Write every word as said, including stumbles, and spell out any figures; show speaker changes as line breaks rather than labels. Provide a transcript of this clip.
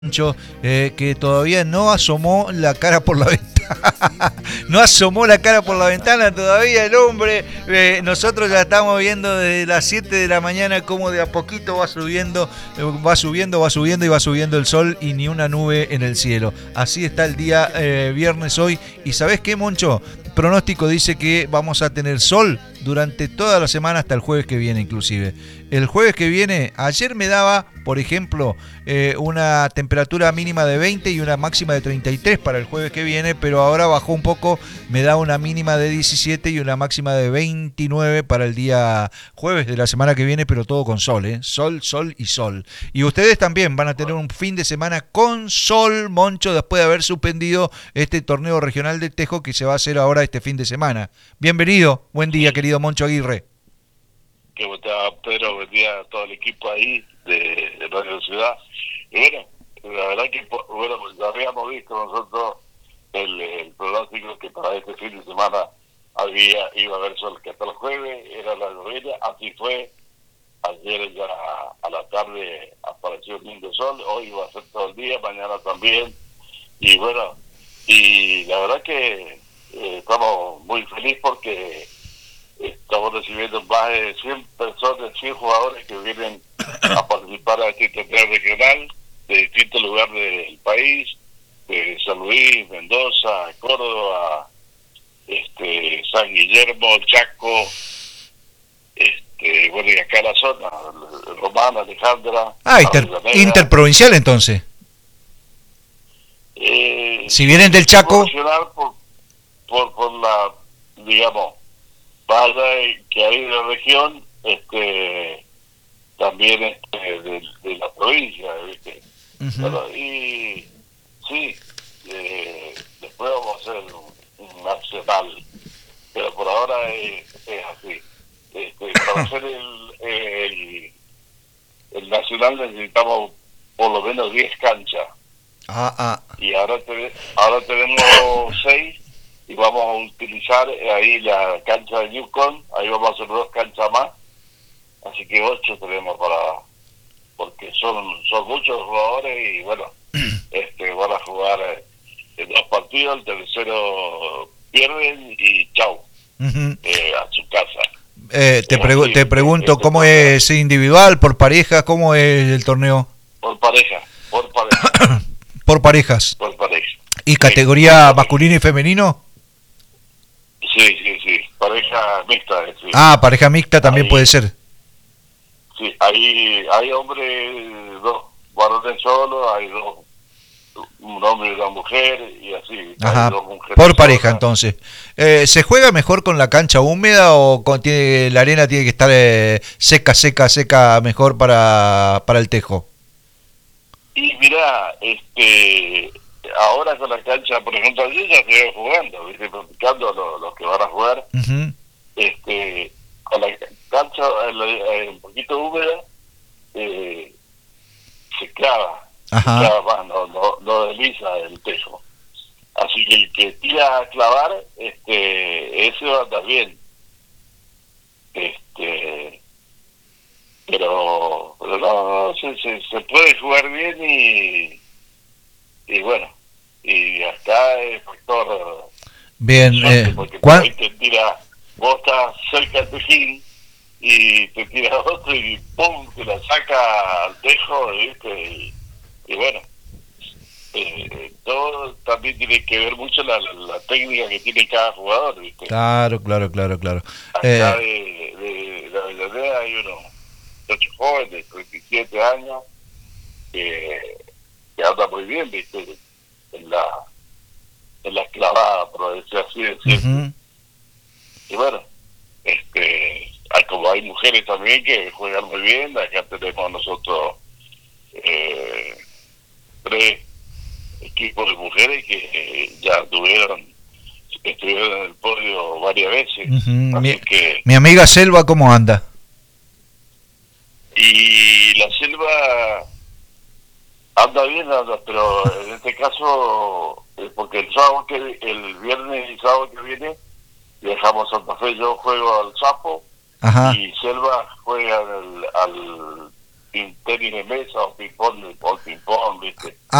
Moncho, eh, que todavía no asomó la cara por la ventana. No asomó la cara por la ventana todavía el hombre. Eh, nosotros ya estamos viendo desde las siete de la mañana cómo de a poquito va subiendo, eh, va subiendo, va subiendo y va subiendo el sol y ni una nube en el cielo. Así está el día eh, viernes hoy. ¿Y sabés qué, Moncho? Pronóstico dice que vamos a tener sol durante toda la semana hasta el jueves que viene inclusive. El jueves que viene, ayer me daba, por ejemplo, eh, una temperatura mínima de veinte y una máxima de treinta y tres para el jueves que viene, pero ahora bajó un poco, me da una mínima de diecisiete y una máxima de veintinueve para el día jueves de la semana que viene, pero todo con sol, ¿eh? Sol, sol y sol. Y ustedes también van a tener un fin de semana con sol, Moncho, después de haber suspendido este torneo regional de tejo que se va a hacer ahora este fin de semana. Bienvenido, buen día, querido Moncho Aguirre.
Que está Pedro, buen día a todo el equipo ahí de, de Radio Ciudad. Y bueno, la verdad que bueno, pues ya habíamos visto nosotros el, el pronóstico que para este fin de semana había iba a haber sol que hasta el jueves, era la novela, así fue. Ayer ya a la tarde apareció un lindo sol, hoy va a ser todo el día, mañana también. Y bueno, y la verdad que eh, estamos muy felices porque estamos recibiendo más de cien personas, cien jugadores que vienen a participar a este torneo regional de distintos lugares del país, de San Luis, Mendoza, Córdoba, este, San Guillermo, Chaco, este, bueno, y acá la zona, Román, Alejandra.
Ah, inter, interprovincial entonces.
Eh,
si vienen del Chaco.
Por, por, por la, digamos, vaya que hay de la región, este también este, de, de la provincia, ¿viste? Uh-huh. Bueno, y sí, eh, después vamos a hacer un, un nacional, pero por ahora es, es así. Este, para hacer el, el, el nacional necesitamos por lo menos diez canchas.
Ah, ah.
Y ahora, te, ahora tenemos seis. Y vamos a utilizar ahí la cancha de Newcon, ahí vamos a hacer dos canchas más, así que ocho tenemos para, porque son son muchos jugadores y bueno, este van a jugar en dos partidos, el tercero pierden y chau, uh-huh. eh, a su casa.
Eh, te, pregu- así, te pregunto, este, ¿cómo es individual, por pareja, cómo es el torneo?
Por pareja, por pareja.
Por parejas.
Por pareja.
¿Y categoría sí, masculino y femenino?
Sí, sí, sí, pareja mixta. Sí.
Ah, pareja mixta también
ahí,
puede ser.
Sí, hay, hay hombres, dos varones solos, hay dos, un hombre y una mujer, y así.
Ajá,
hay dos mujeres
por pareja
solas.
entonces. Eh, ¿Se juega mejor con la cancha húmeda o con, tiene, la arena tiene que estar eh, seca, seca, seca mejor para, para el tejo?
Y mirá, este... ahora con la cancha, por ejemplo, ayer ya se ve jugando, ¿viste? Practicando los, los que van a jugar, uh-huh. este con la cancha eh, un poquito húmeda, eh, se clava, se clava más, no, no, no desliza el tejo. Así que el que tira a clavar, este ese va a andar bien. Este pero, pero no, no se, se, se puede jugar bien y y bueno, y acá es factor
bien,
suerte,
eh,
porque por ahí te tira, vos estás cerca del tejín y te tira otro y pum, te la saca al tejo, ¿viste? Y, y bueno, eh, todo también tiene que ver mucho la, la, la técnica que tiene cada jugador, ¿viste?
Claro, claro, claro, claro.
Acá eh, de, de, de la Villanera hay unos ocho jóvenes de treinta y siete años que que anda muy bien, viste, en la en la clavada, por decir así, decir. Uh-huh. Y bueno, este hay como hay mujeres también que juegan muy bien. Acá tenemos nosotros eh, tres equipos de mujeres que eh, ya tuvieron estuvieron en el podio varias veces.
Uh-huh.
Así
mi,
que
mi amiga Selva, ¿cómo anda?
Y la Selva anda bien, anda, pero en este caso, porque el sábado que el viernes y sábado que viene viajamos a Santa Fe, yo juego al Sapo. Ajá. Y Selva juega al, al tenis de mesa o ping-pong, o ping-pong, ¿viste?